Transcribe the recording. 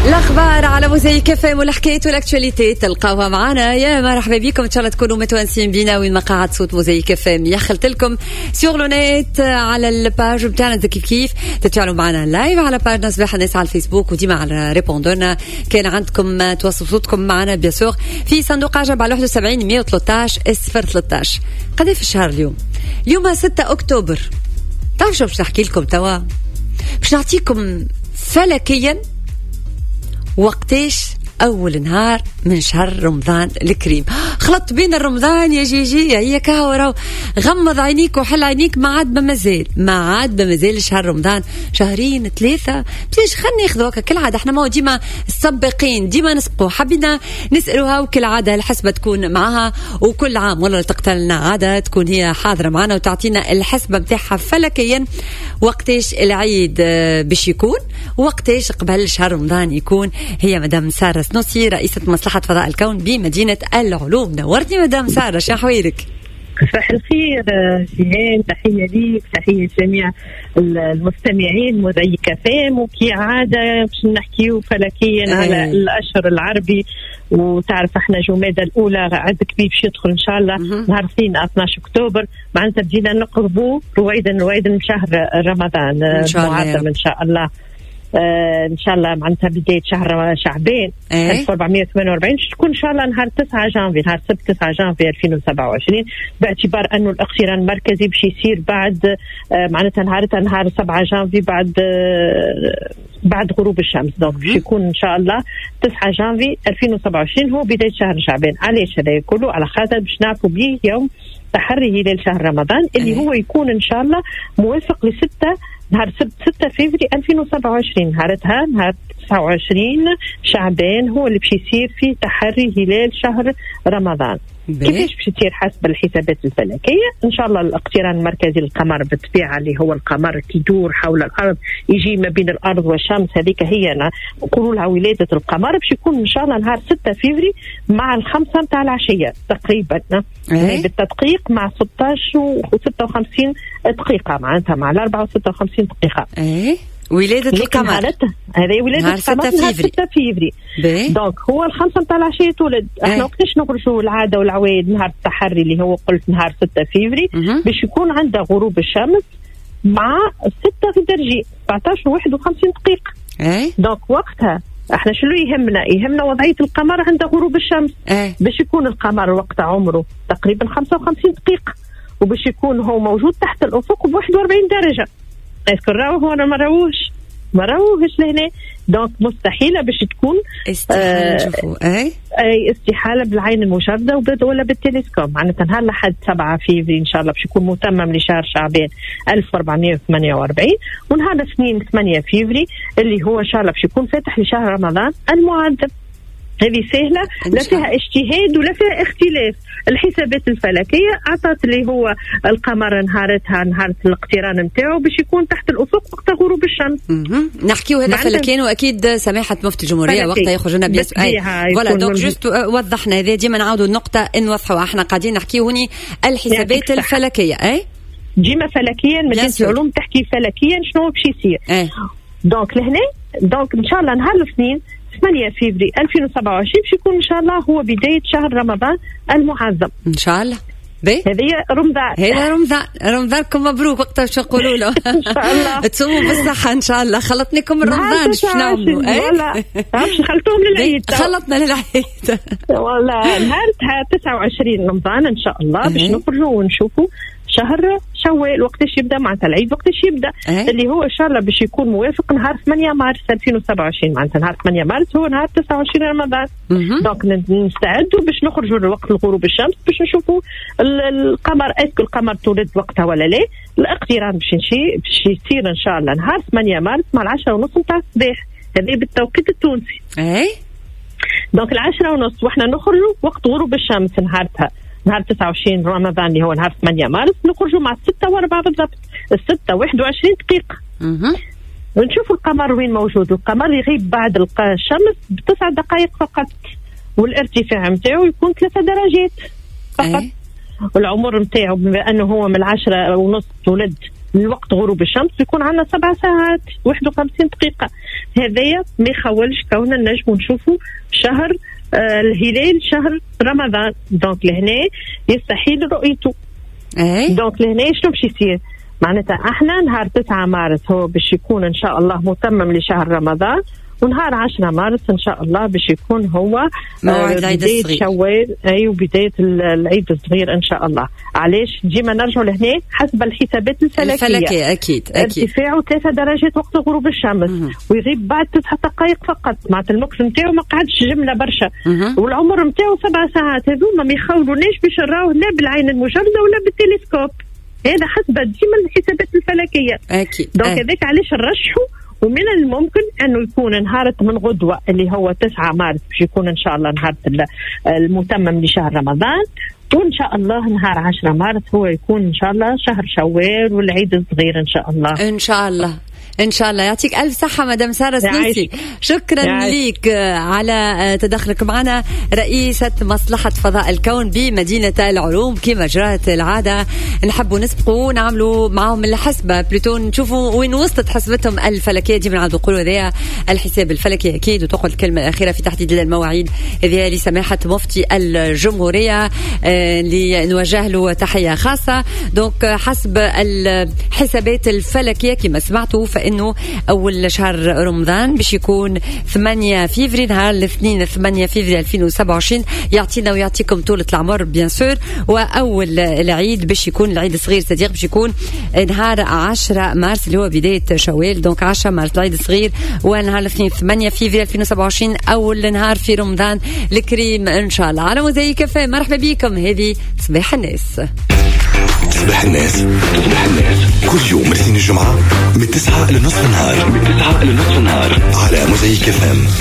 الأخبار على موزايك FM والحكايات والأكتواليتي تلقاوها معنا. يا مرحبا بكم، إن شاء الله تكونوا متوانسين بينا وين مقاعد صوت موزايك FM. يخلت لكم سيغ لونيت على الباج بتاعنا كيف تتفاعلوا معنا لايف على باجنا صباح الناس على الفيسبوك وديما على ريبوندورنا. كان عندكم توصلوا صوتكم معنا بيسور في صندوق عجب على 71 113 013. قد في الشهر اليوم 6 أكتوبر. تعرفوا شو باش نحكي لكم توا؟ باش نعطيكم فلكيا وقتاش أول نهار من شهر رمضان الكريم. خلط بين الرمضان يا جيجي هي كهورة. غمض عينيك وحل عينيك، ما عاد بمازال شهر رمضان، شهرين 3 بلاش. خلني ياخذوا هكا كالعادة. احنا ما ديما السباقين، ديما نسبقوا. حبينا نسألوها وكل عادة الحسبة تكون معها، وكل عام والله تقتلنا عادة تكون هي حاضرة معنا وتعطينا الحسبة متاعها فلكيا وقتاش العيد باش يكون وقتاش قبل شهر رمضان يكون. هي مدام سارة سنوسي رئيسة مصلحة فضاء الكون بمدينة العلوم. نورتني مدام سارة، شو أحوالك؟ صباح الخير جيهان، تحية ليك، تحية جميع المستمعين موزايك FM. وكي عادة باش نحكيو فلكيا على الأشهر العربي. وتعرف احنا جمادى الأولى عد كبير باش يدخل إن شاء الله نهار 12 أكتوبر. معناتها بدينا نقربوا رويدا من شهر رمضان المعظم إن شاء الله. ان شاء الله معناتها بدايه شهر شعبان 1448 تكون ان شاء الله نهار 9 جانفي، نهار 9 جانفي 2027، باعتبار انه الاقتران المركزي باش يصير بعد معناتها نهار 7 جانفي بعد غروب الشمس. دونك باش يكون ان شاء الله 9 جانفي 2027 هو بدايه شهر شعبان. علاش هذا كله؟ على خاطر باش نعرفوا به يوم تحري هلال شهر رمضان اللي هو يكون ان شاء الله موافق نهار 6 فبراير 2027. نهار 29 شعبان هو اللي باش يصير فيه تحري هلال شهر رمضان. كيفاش باش تصير حسب الحسابات الفلكيه؟ ان شاء الله الاقتران المركزي للقمر بالطبيعه اللي هو القمر كي يدور حول الارض يجي ما بين الارض والشمس، هذيك هي نقولوا لها ولاده القمر، باش يكون ان شاء الله نهار 6 فبراير مع 5 نتاع العشيه تقريبا. بالتدقيق مع 16 و56 دقيقه، معناتها مع 54 دقيقه. ولادة القمر هذه ولادة القمر نهار 6 فبراير. دونك هو 5 نتاع العشية تولد. احنا وقتاش نخرجوا العادة والعوايد نهار التحري اللي هو قلت نهار 6 فبراير باش يكون عندها غروب الشمس مع 6 في درجة 19 و51 دقيقة. دونك وقتها احنا شنو يهمنا وضعية القمر عند غروب الشمس باش يكون القمر وقت عمره تقريبا 55 دقيقة وباش يكون هو موجود تحت الأفق ب 41 درجة. اسكو راهو انا ما راهوش لهنا. دونك مستحيله باش تكون استحاله نشوفوا اي استحاله بالعين المجرده ولا بالتلسكوب. معناتها نهار لحد 7 فبراير ان شاء الله باش يكون متمم لشهر شعبان 1448 ونهار الاثنين 8 فبراير اللي هو ان شاء الله باش يكون فاتح لشهر رمضان المعظم. هذه سهلة لا فيها اجتهاد ولا فيها اختلاف. الحسابات الفلكية أعطت اللي هو القمر نهار الاقتران نتاعو باش يكون تحت الأفق وقت غروب الشمس. نحكيو هذا فلكيا وأكيد سماحة مفتي الجمهورية وقتها يخرج لنا بيسؤال. فوالا دونك جست وضحنا هذا ديما نعاودوا النقطة نوضحوا. احنا قاعدين نحكيو هوني الحسابات الفلكية ديما فلكيا مدينة العلوم تحكي فلكيا شنو باش يصير. دونك لهنا دونك إن شاء الله نهار الاثنين 8 فبراير 2027 باش يكون ان شاء الله هو بدايه شهر رمضان المعظم ان شاء الله. هذه رمضان. هذا رمضانكم مبروك. وقتها شو نقولوا له ان شاء الله تصوموا بالصحه ان شاء الله. خلطنيكم رمضان باش نعملوا ولا باش خلطوهم للعيد. خلطنا للعيد والله نهار 29 رمضان ان شاء الله باش نخرجوا ونشوفوا شهر شوال وقتاش يبدا معناتها العيد وقتاش يبدا اللي هو ان شاء الله باش يكون موافق نهار 8 مارس 2027. معناتها نهار 8 مارس هو نهار 29 رمضان. دونك نستعدوا باش نخرجوا لوقت الغروب الشمس باش نشوفوا القمر. اسكو القمر تولد وقتها ولا لا؟ الاقتران باش يصير ان شاء الله نهار 8 مارس مع 10:30 نتاع الصباح. هذه بالتوقيت التونسي. دونك 10:30 واحنا نخرجوا وقت غروب الشمس نهار 29 رمضان اللي هو نهار 8 مارس نخرجوا مع 6:04 بالضبط 6:21 دقيقة. ونشوف القمر وين موجود. القمر يغيب بعد الشمس ب9 دقائق فقط والارتفاع متاعو يكون 3 درجات فقط. والعمر متاعو بما انه هو من 10:30 تولد لوقت غروب الشمس يكون عندنا 7 ساعات 51 دقيقة. هذايا ما يخولش كوننا نجم نشوفوا شهر الهلال شهر رمضان. دونك لهنا يستحيل رؤيته. دونك لهنا شنو باش يصير؟ معناتها احنا نهار 9 مارس هو باش يكون ان شاء الله متمم لشهر رمضان، ونهار 10 مارس ان شاء الله باش يكون هو موعد العيد الصغير شوال. وبداية العيد الصغير ان شاء الله. علاش ديما نرجعوا لهنا حسب الحسابات الفلكية اكيد ارتفاعه 3 درجات وقت غروب الشمس ويغيب بعد 9 دقائق فقط. معناتها المكس نتاعو ما قعدش جمله برشا والعمر نتاعو 7 ساعات. هذوما ما يخولوناش باش نراوه لا بالعين المجردة ولا بالتلسكوب. هذا حسب ديما الحسابات الفلكية اكيد. دونك هذاك علاش نرشحوا. ومن الممكن انه يكون نهار من غدوه اللي هو 9 مارس باش يكون ان شاء الله نهار المتمم لشهر رمضان، وان شاء الله نهار 10 مارس هو يكون ان شاء الله شهر شوال والعيد الصغير ان شاء الله. ان شاء الله ان شاء الله. يعطيك الف صحه مدام ساره سنوسي. شكرا ليك على تدخلك معنا. رئيسه مصلحه فضاء الكون بمدينه العلوم. كما جرت العاده نحبوا نسبقوا ونعملوا معهم الحسبه بلوتو نشوفوا وين وصلت حسبتهم الفلكيه. ديما نعاودوا نقولوا هذايا الحساب الفلكي اكيد. وتقعد الكلمه الاخيره في تحديد المواعيد هذه لسماحه مفتي الجمهوريه اللي نوجه له تحيه خاصه. دونك حسب الحسابات الفلكيه كما سمعتوا فإنه أول شهر رمضان باش يكون 8 فيفري نهار الاثنين 8 فيفري 2027. يعطينا ويعطيكم طولة العمر بيان سور. وأول العيد باش يكون العيد الصغير صديق باش يكون نهار 10 مارس اللي هو بداية شوال. دونك 10 مارس العيد الصغير ونهار الاثنين 8 فيفري 2027 أول نهار في رمضان الكريم إن شاء الله. على موزايك كافيه مرحبا بكم. هذه صباح الناس. صباح الناس كل يوم الاثنين الجمعة من 9 لنصف النهار على موزايك FM.